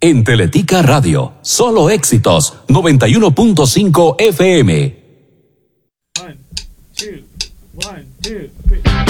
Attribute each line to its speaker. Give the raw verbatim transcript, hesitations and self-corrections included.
Speaker 1: En Teletica Radio, solo éxitos, noventa y uno punto cinco F M.
Speaker 2: One, two, one, two, three.